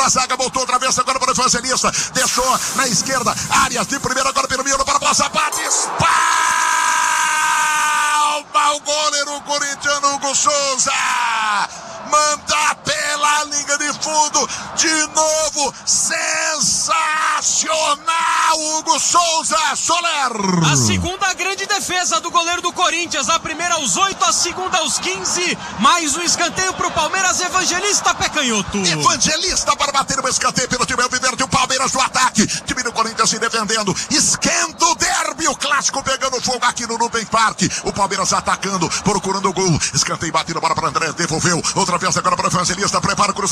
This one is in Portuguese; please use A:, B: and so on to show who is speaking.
A: a zaga, voltou outra vez agora para o Evangelista, deixou na esquerda, Arias de primeira, agora pelo meio para a bola, bate, espalma o goleiro corintiano Hugo Souza, manda pela linha de fundo, de novo, sensacional, Hugo Souza, Soler.
B: A segunda grande defesa do goleiro do Corinthians, a primeira aos 8, a segunda aos 15, mais um escanteio pro Palmeiras, Evangelista pé canhoto.
A: Evangelista para bater o escanteio pelo time alviverde, o Palmeiras do ataque, time do Corinthians se defendendo, esquenta o derby, o clássico pegando fogo aqui no Nubem Parque, o Palmeiras atacando, procurando o gol, escanteio batido, bola para André, devolveu, outra vez agora para o Evangelista, prepara o cruzamento.